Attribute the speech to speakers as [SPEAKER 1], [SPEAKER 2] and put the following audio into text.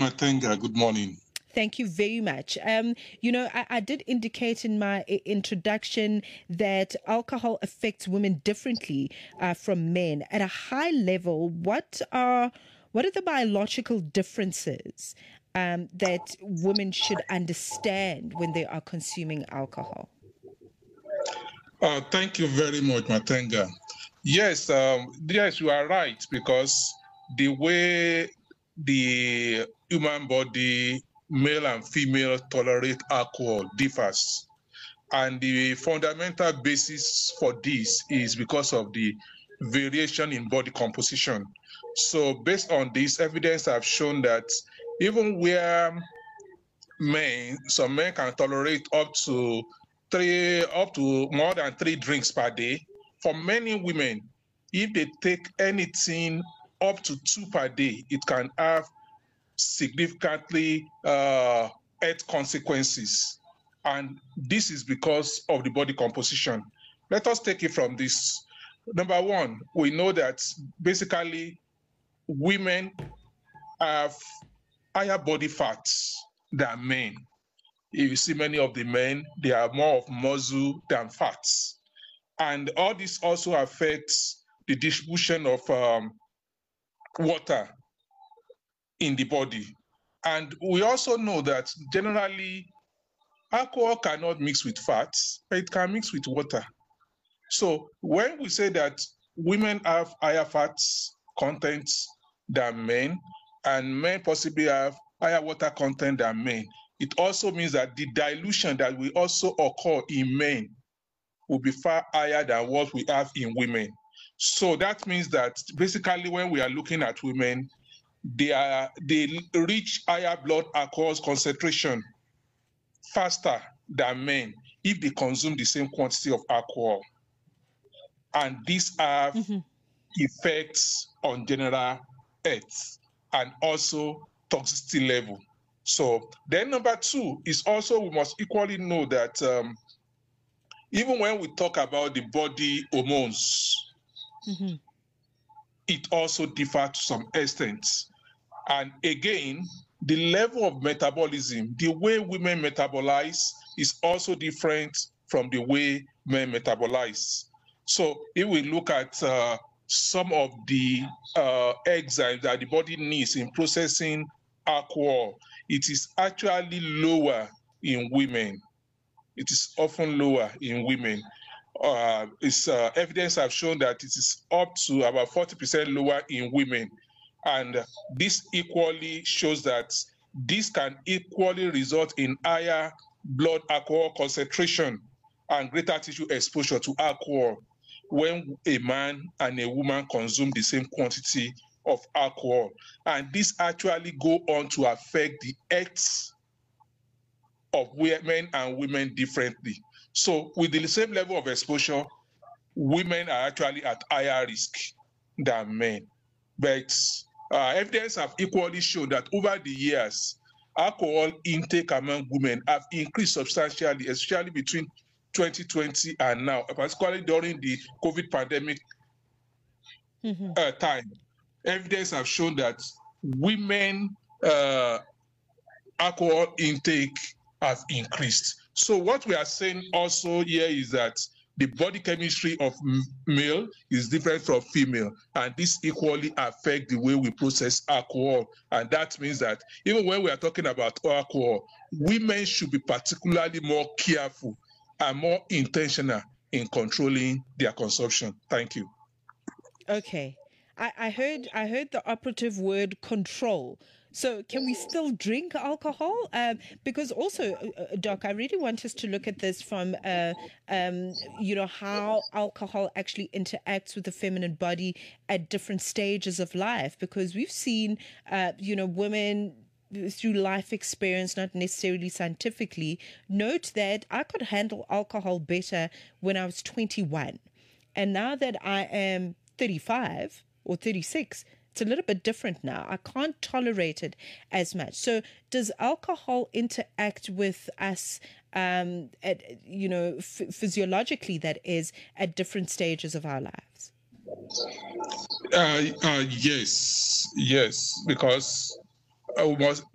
[SPEAKER 1] Matenga, good morning.
[SPEAKER 2] Thank you very much. I did indicate in my introduction that alcohol affects women differently from men. At a high level, what are the biological differences that women should understand when they are consuming alcohol?
[SPEAKER 1] Thank you very much, Matenga. Yes, you are right, because the way the human body, male and female, tolerate alcohol differs. And the fundamental basis for this is because of the variation in body composition. So based on this, evidence have shown that even where some men can tolerate up to more than 3 drinks per day. For many women, if they take anything up to 2 per day, it can have significantly health consequences. And this is because of the body composition. Let us take it from this. Number one, we know that basically women have higher body fats than men. If you see many of the men, they are more of muscle than fats. And all this also affects the distribution of water in the body. And we also know that generally alcohol cannot mix with fats, but it can mix with water. So when we say that women have higher fats content than men, and men possibly have higher water content than men, it also means that the dilution that will also occur in men will be far higher than what we have in women. So that means that basically when we are looking at women, they reach higher blood alcohol concentration faster than men if they consume the same quantity of alcohol. And these have effects on general health and also toxicity level. So then number two is also we must equally know that even when we talk about the body hormones, it also differs to some extent. And again, the level of metabolism, the way women metabolize is also different from the way men metabolize. So if we look at some of the enzymes that the body needs in processing alcohol, it is actually lower in women. It is often lower in women. Evidence have shown that it is up to about 40% lower in women. And this equally shows that this can equally result in higher blood alcohol concentration and greater tissue exposure to alcohol when a man and a woman consume the same quantity of alcohol. And this actually go on to affect the health of men and women differently. So with the same level of exposure, women are actually at higher risk than men. But evidence have equally shown that over the years, alcohol intake among women have increased substantially, especially between 2020 and now, particularly during the COVID pandemic time. Evidence have shown that women alcohol intake has increased. So what we are saying also here is that the body chemistry of male is different from female, and this equally affects the way we process alcohol. And that means that even when we are talking about alcohol, women should be particularly more careful and more intentional in controlling their consumption. Thank you.
[SPEAKER 2] Okay. I heard the operative word control. So can we still drink alcohol? Because also, Doc, I really want us to look at this from, how alcohol actually interacts with the feminine body at different stages of life. Because we've seen, women through life experience, not necessarily scientifically, note that I could handle alcohol better when I was 21. And now that I am 35 or 36, it's a little bit different now. I can't tolerate it as much. So does alcohol interact with us, physiologically, that is, at different stages of our lives?
[SPEAKER 1] Yes, because we must